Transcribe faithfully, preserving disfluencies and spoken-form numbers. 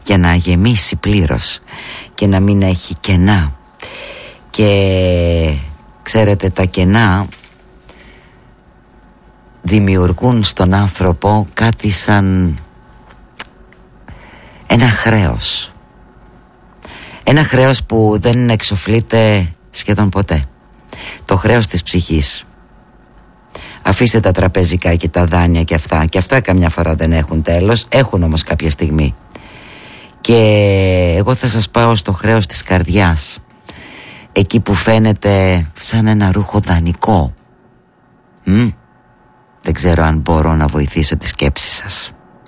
για να γεμίσει πλήρως και να μην έχει κενά. Και ξέρετε, τα κενά δημιουργούν στον άνθρωπο κάτι σαν ένα χρέος. Ένα χρέος που δεν εξοφλείται σχεδόν ποτέ. Το χρέος της ψυχής. Αφήστε τα τραπεζικά και τα δάνεια και αυτά. Και αυτά καμιά φορά δεν έχουν τέλος. Έχουν όμως κάποια στιγμή. Και εγώ θα σας πάω στο χρέος της καρδιάς. Εκεί που φαίνεται σαν ένα ρούχο δανεικό. Μ? Δεν ξέρω αν μπορώ να βοηθήσω τη σκέψη σας.